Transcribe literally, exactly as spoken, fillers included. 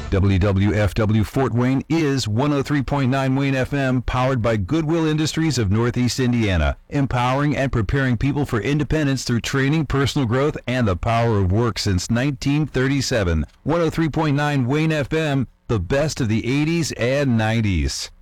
W W F W Fort Wayne is one oh three point nine Wayne F M, powered by Goodwill Industries of Northeast Indiana, empowering and preparing people for independence through training, personal growth, and the power of work since nineteen thirty-seven. one oh three point nine Wayne F M, the best of the eighties and nineties.